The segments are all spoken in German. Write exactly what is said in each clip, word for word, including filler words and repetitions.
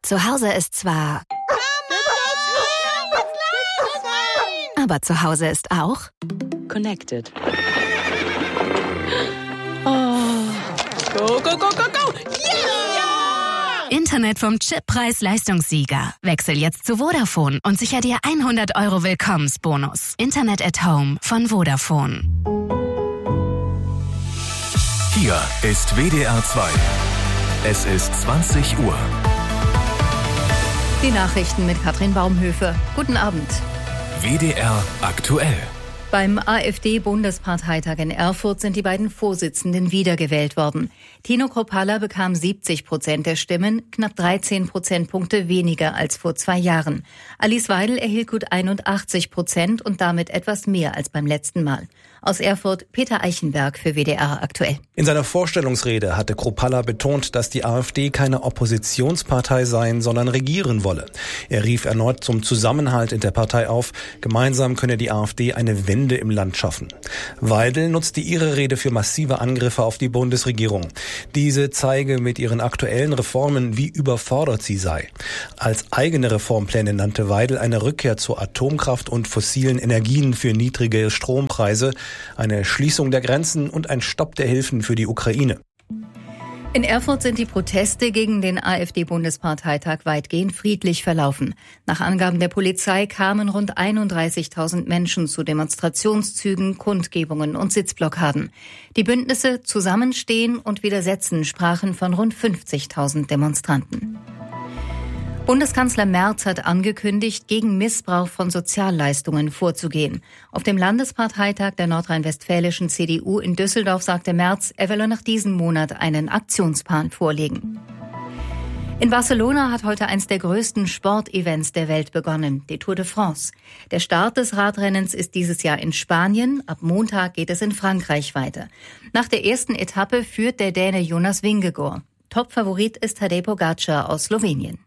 Zu Hause ist zwar... Aber zu Hause ist auch... Connected. Oh. Go, go, go, go, go! Yeah! Internet vom Chip Preis-Leistungssieger. Wechsel jetzt zu Vodafone und sicher dir hundert Euro Willkommensbonus. Internet at Home von Vodafone. Hier ist W D R zwei. Es ist zwanzig Uhr. Die Nachrichten mit Katrin Baumhöfe. Guten Abend. W D R aktuell. Beim AfD-Bundesparteitag in Erfurt sind die beiden Vorsitzenden wiedergewählt worden. Tino Kruppalla bekam siebzig Prozent der Stimmen, knapp dreizehn Prozentpunkte weniger als vor zwei Jahren. Alice Weidel erhielt gut einundachtzig Prozent und damit etwas mehr als beim letzten Mal. Aus Erfurt Peter Eichenberg für W D R aktuell. In seiner Vorstellungsrede hatte Kruppalla betont, dass die AfD keine Oppositionspartei seien, sondern regieren wolle. Er rief erneut zum Zusammenhalt in der Partei auf. Gemeinsam könne die AfD eine Wende im Land schaffen. Weidel nutzte ihre Rede für massive Angriffe auf die Bundesregierung. Diese zeige mit ihren aktuellen Reformen, wie überfordert sie sei. Als eigene Reformpläne nannte Weidel eine Rückkehr zur Atomkraft und fossilen Energien für niedrige Strompreise, eine Schließung der Grenzen und ein Stopp der Hilfen für die Ukraine. In Erfurt sind die Proteste gegen den AfD-Bundesparteitag weitgehend friedlich verlaufen. Nach Angaben der Polizei kamen rund einunddreißigtausend Menschen zu Demonstrationszügen, Kundgebungen und Sitzblockaden. Die Bündnisse Zusammenstehen und Widersetzen sprachen von rund fünfzigtausend Demonstranten. Bundeskanzler Merz hat angekündigt, gegen Missbrauch von Sozialleistungen vorzugehen. Auf dem Landesparteitag der nordrhein-westfälischen C D U in Düsseldorf sagte Merz, er wolle noch diesen Monat einen Aktionsplan vorlegen. In Barcelona hat heute eines der größten Sportevents der Welt begonnen, die Tour de France. Der Start des Radrennens ist dieses Jahr in Spanien, ab Montag geht es in Frankreich weiter. Nach der ersten Etappe führt der Däne Jonas Vingegaard. Topfavorit ist Tadej Pogačar aus Slowenien.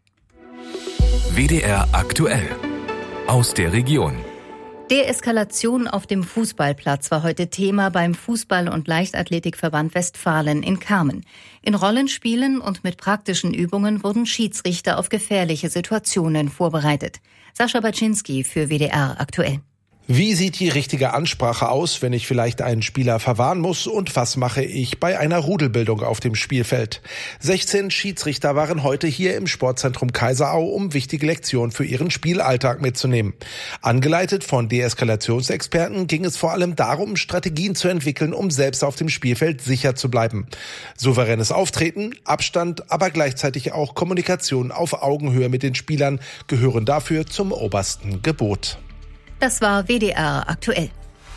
W D R aktuell. Aus der Region. Deeskalation auf dem Fußballplatz war heute Thema beim Fußball- und Leichtathletikverband Westfalen in Kamen. In Rollenspielen und mit praktischen Übungen wurden Schiedsrichter auf gefährliche Situationen vorbereitet. Sascha Baczynski für W D R aktuell. Wie sieht die richtige Ansprache aus, wenn ich vielleicht einen Spieler verwahren muss? Und was mache ich bei einer Rudelbildung auf dem Spielfeld? sechzehn Schiedsrichter waren heute hier im Sportzentrum Kaiserau, um wichtige Lektionen für ihren Spielalltag mitzunehmen. Angeleitet von Deeskalationsexperten ging es vor allem darum, Strategien zu entwickeln, um selbst auf dem Spielfeld sicher zu bleiben. Souveränes Auftreten, Abstand, aber gleichzeitig auch Kommunikation auf Augenhöhe mit den Spielern gehören dafür zum obersten Gebot. Das war W D R aktuell.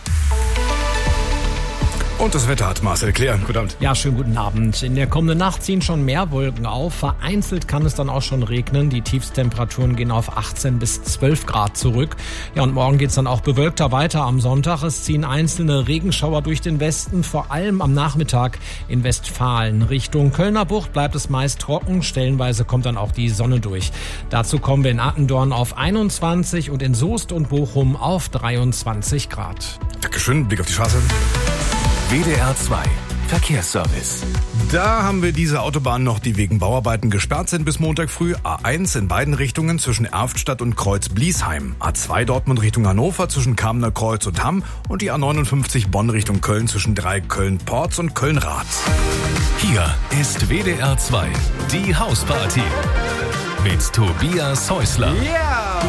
Und das Wetter hat Marcel Klären. Guten Abend. Ja, schönen guten Abend. In der kommenden Nacht ziehen schon mehr Wolken auf. Vereinzelt kann es dann auch schon regnen. Die Tiefstemperaturen gehen auf achtzehn bis zwölf Grad zurück. Ja, und morgen geht's dann auch bewölkter weiter am Sonntag. Es ziehen einzelne Regenschauer durch den Westen, vor allem am Nachmittag in Westfalen. Richtung Kölner Bucht bleibt es meist trocken. Stellenweise kommt dann auch die Sonne durch. Dazu kommen wir in Attendorn auf einundzwanzig und in Soest und Bochum auf dreiundzwanzig Grad. Dankeschön. Blick auf die Straße. W D R zwei Verkehrsservice. Da haben wir diese Autobahnen noch, die wegen Bauarbeiten gesperrt sind bis Montag früh. A eins in beiden Richtungen zwischen Erftstadt und Kreuz-Bliesheim. A zwei Dortmund Richtung Hannover zwischen Kamener Kreuz und Hamm. Und die A neunundfünfzig Bonn Richtung Köln zwischen drei Köln-Porz und Köln-Rath. Hier ist W D R zwei, die Hausparty. Mit Tobias Häusler. Ja!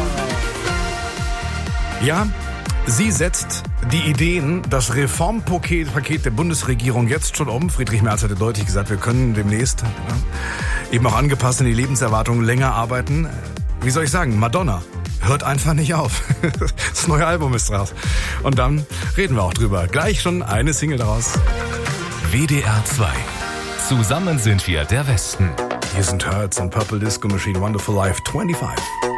Ja, sie setzt die Ideen, das Reformpaket Paket der Bundesregierung jetzt schon um. Friedrich Merz hatte deutlich gesagt, wir können demnächst ja, eben auch angepasst an die Lebenserwartung länger arbeiten. Wie soll ich sagen, Madonna hört einfach nicht auf. Das neue Album ist raus. Und dann reden wir auch drüber. Gleich schon eine Single daraus. W D R zwei. Zusammen sind wir der Westen. Hier sind Hertz und Purple Disco Machine Wonderful Life fünfundzwanzig.